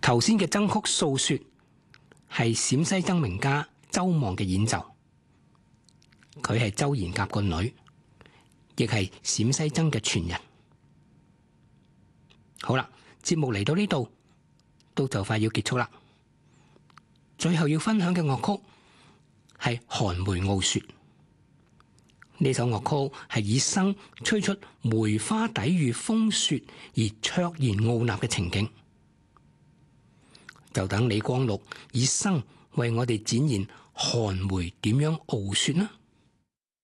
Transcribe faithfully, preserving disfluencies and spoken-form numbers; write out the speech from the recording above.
頭先嘅爭曲訴說係陝西僧名家周望嘅演奏，佢係周延甲個女，亦係陝西僧嘅傳人。好啦，節目嚟到呢度，都就快要結束啦。最後要分享嘅樂曲係《寒梅傲雪》。呢首樂曲係以笙吹出梅花抵禦風雪而卓然傲立嘅情景。就等李光祿以笙為我哋展現寒梅點樣傲雪啦。